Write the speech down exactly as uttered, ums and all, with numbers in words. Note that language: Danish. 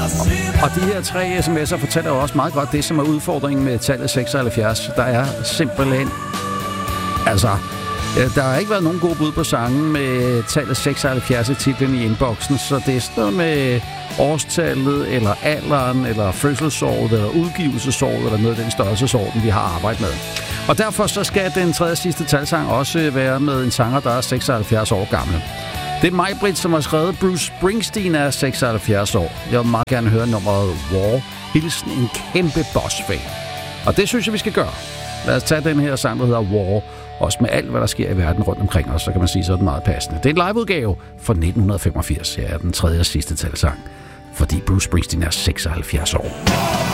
Og de her tre sms'er fortæller jo også meget godt det, som er udfordringen med tallet seksoghalvfjerds. Der er simpelthen... Altså, der har ikke været nogen gode bud på sangen med tallet seksoghalvfjerds i titlen i inboxen, så det er sådan noget med årstallet, eller alderen, eller fødselsåret, eller udgivelsesåret, eller noget af den størrelsesorden, vi har arbejdet med. Og derfor så skal den tredje sidste talsang også være med en sanger, der er seksoghalvfjerds år gammel. Det er mig, Britt, som har skrevet. Bruce Springsteen er seksoghalvfjerds år. Jeg vil meget gerne høre nummeret War. Hilsen en kæmpe boss-fan. Og det synes jeg, vi skal gøre. Lad os tage den her sang, der hedder War. Også med alt, hvad der sker i verden rundt omkring os, så kan man sige, så er det meget passende. Det er en liveudgave fra nitten femogfirs. Ja, den tredje og sidste talsang. Fordi Bruce Springsteen er seksoghalvfjerds år.